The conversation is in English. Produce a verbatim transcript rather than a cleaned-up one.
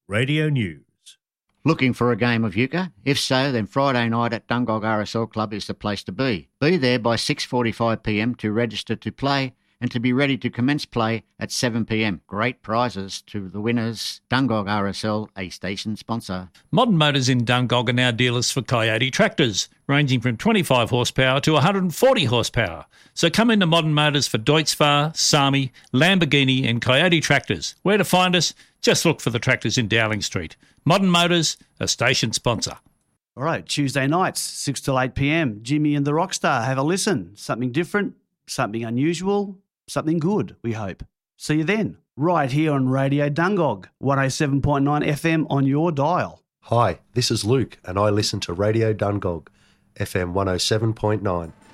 Radio News. Looking for a game of euchre? If so, then Friday night at Dungog R S L Club is the place to be. Be there by six forty-five p m to register to play and to be ready to commence play at seven p m. Great prizes to the winners. Dungog R S L, a station sponsor. Modern Motors in Dungog are now dealers for Coyote tractors, ranging from twenty-five horsepower to one hundred forty horsepower. So come into Modern Motors for Deutz-Fahr, Sami, Lamborghini and Coyote tractors. Where to find us? Just look for the tractors in Dowling Street. Modern Motors, a station sponsor. All right, Tuesday nights, six till eight p m. Jimmy and the Rockstar, have a listen. Something different, something unusual, something good, we hope. See you then, right here on Radio Dungog, one oh seven point nine F M on your dial. Hi, this is Luke and I listen to Radio Dungog, F M one oh seven point nine.